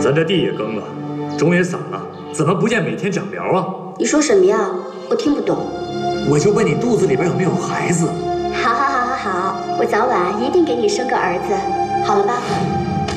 咱这地也耕了，种也撒了，怎么不见每天长苗啊？ 你说什么呀？我听不懂。 我就问你肚子里边有没有孩子？ 好，我早晚一定给你生个儿子，好了吧？